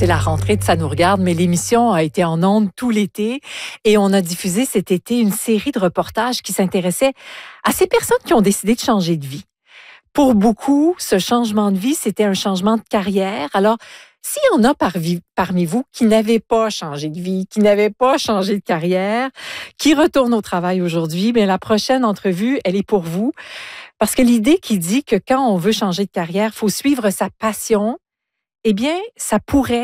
c'est la rentrée de Ça nous regarde, mais l'émission a été en ondes tout l'été et on a diffusé cet été une série de reportages qui s'intéressaient à ces personnes qui ont décidé de changer de vie. Pour beaucoup, ce changement de vie, c'était un changement de carrière. Alors, s'il y en a parmi vous qui n'avaient pas changé de vie, qui n'avaient pas changé de carrière, qui retournent au travail aujourd'hui, bien, la prochaine entrevue, elle est pour vous. Parce que l'idée qui dit que quand on veut changer de carrière, il faut suivre sa passion, eh bien, ça pourrait